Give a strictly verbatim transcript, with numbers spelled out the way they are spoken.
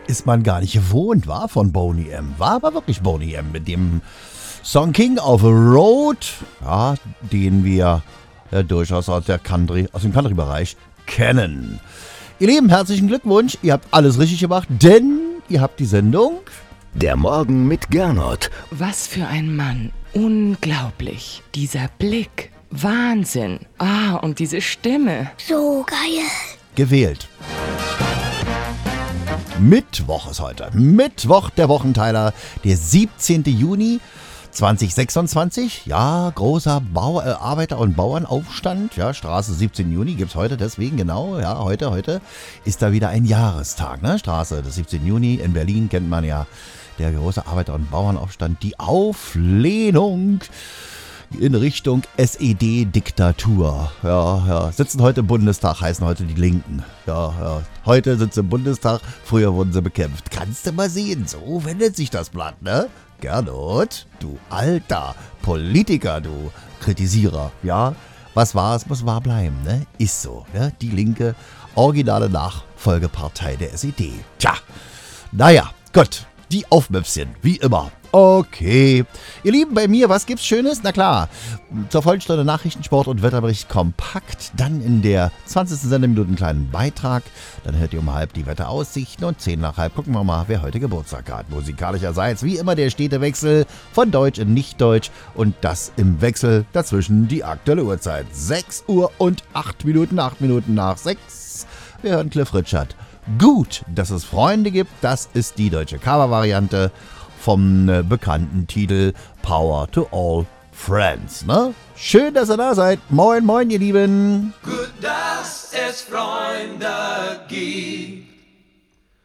ist man gar nicht gewohnt, war von Boney M. War aber wirklich Boney M. mit dem Song King of the Road, ja, den wir ja, durchaus aus, der Country, aus dem Country-Bereich kennen. Ihr Lieben, herzlichen Glückwunsch, ihr habt alles richtig gemacht, denn ihr habt die Sendung Der Morgen mit Gernot. Was für ein Mann. Unglaublich. Dieser Blick. Wahnsinn. Ah, und diese Stimme. So geil. gewählt. Mittwoch ist heute. Mittwoch, der Wochenteiler, der siebzehnten Juni zweitausendsechsundzwanzig. Ja, großer Bau- äh, Arbeiter- und Bauernaufstand. Ja, Straße siebzehnten Juni gibt es heute, deswegen genau. Ja, heute, heute ist da wieder ein Jahrestag. Ne? Straße des siebzehnten Juni in Berlin kennt man ja. Der große Arbeiter- und Bauernaufstand. Die Auflehnung in Richtung S E D-Diktatur. Ja, ja. Sitzen heute im Bundestag, heißen heute die Linken. Ja, ja. Heute sind sie im Bundestag, früher wurden sie bekämpft. Kannst du mal sehen, so wendet sich das Blatt, ne? Gernot, du alter Politiker, du Kritisierer, ja? Was war, es muss wahr bleiben, ne? Ist so, ne? Die linke, originale Nachfolgepartei der S E D. Tja, naja, gut. Die Aufmöpschen, wie immer. Okay. Ihr Lieben, bei mir, was gibt's Schönes? Na klar, zur Vollstunde Nachrichten, Sport und Wetterbericht kompakt. Dann in der zwanzigsten Sendeminute einen kleinen Beitrag. Dann hört ihr um halb die Wetteraussichten und zehn nach halb gucken wir mal, wer heute Geburtstag hat. Musikalischerseits wie immer der stete Wechsel von Deutsch in Nicht-Deutsch und das im Wechsel dazwischen die aktuelle Uhrzeit. sechs Uhr und acht Minuten, acht Minuten nach sechs. Wir hören Cliff Richard. Gut, dass es Freunde gibt, das ist die deutsche Cover-Variante vom äh, bekannten Titel Power to All Friends. Ne? Schön, dass ihr da seid. Moin, moin, ihr Lieben. Gut, dass es Freunde gibt.